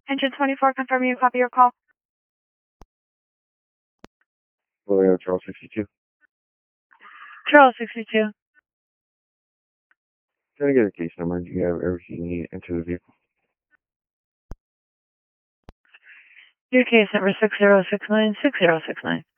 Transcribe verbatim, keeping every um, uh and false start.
Engine twenty-four, confirming you copy your call. Royal Charles sixty-two. Charles sixty-two. Can I get a case number? Do you have everything you need into the vehicle? Your case number six zero six nine six zero six nine.